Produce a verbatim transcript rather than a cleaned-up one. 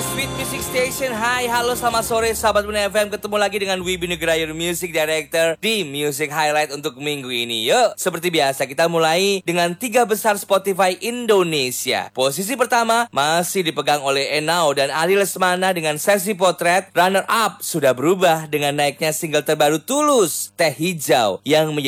Sweet Music Station. Hai, halo, selamat sore sahabat Bunda F M. Ketemu lagi dengan Wibi Nugra, your music director di Music Highlight untuk minggu ini. Yuk, seperti biasa kita mulai dengan tiga besar Spotify Indonesia. Posisi pertama masih dipegang oleh Enao dan Ari Lesmana dengan Sesi Potret. Runner up sudah berubah dengan naiknya single terbaru Tulus, Teh Hijau, yang menjadi